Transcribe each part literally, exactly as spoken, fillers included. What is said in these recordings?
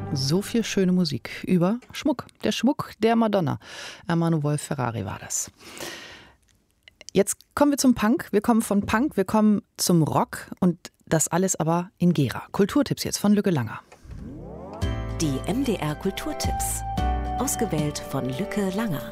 So viel schöne Musik über Schmuck. Der Schmuck der Madonna. Emanuel Ferrari war das. Jetzt kommen wir zum Punk. Wir kommen von Punk, wir kommen zum Rock und das alles aber in Gera. Kulturtipps jetzt von Lücke Langer. Die M D R Kulturtipps. Ausgewählt von Lücke Langer.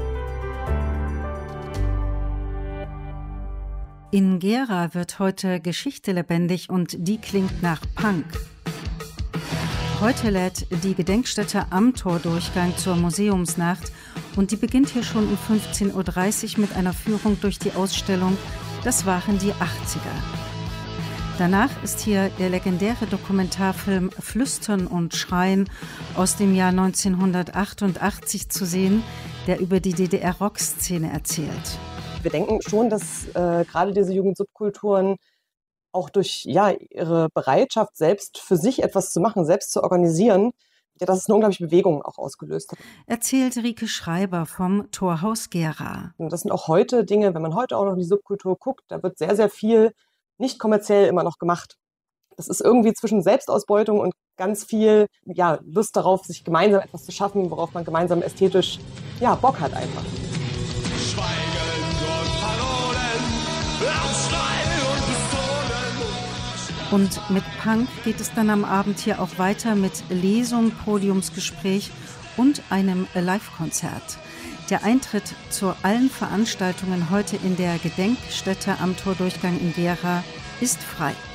In Gera wird heute Geschichte lebendig und die klingt nach Punk. Heute lädt die Gedenkstätte am Tordurchgang zur Museumsnacht und die beginnt hier schon um fünfzehn Uhr dreißig mit einer Führung durch die Ausstellung Das waren die achtziger. Danach ist hier der legendäre Dokumentarfilm Flüstern und Schreien aus dem Jahr neunzehnhundertachtundachtzig zu sehen, der über die D D R-Rockszene erzählt. Wir denken schon, dass äh, gerade diese Jugendsubkulturen auch durch ja, ihre Bereitschaft, selbst für sich etwas zu machen, selbst zu organisieren, ja, dass es eine unglaubliche Bewegung auch ausgelöst hat. Erzählt Rike Schreiber vom Torhaus Gera. Und das sind auch heute Dinge, wenn man heute auch noch in die Subkultur guckt, da wird sehr, sehr viel nicht kommerziell immer noch gemacht. Das ist irgendwie zwischen Selbstausbeutung und ganz viel ja, Lust darauf, sich gemeinsam etwas zu schaffen, worauf man gemeinsam ästhetisch ja, Bock hat einfach. Und mit Punk geht es dann am Abend hier auch weiter mit Lesung, Podiumsgespräch und einem Live-Konzert. Der Eintritt zu allen Veranstaltungen heute in der Gedenkstätte am Tordurchgang in Gera ist frei.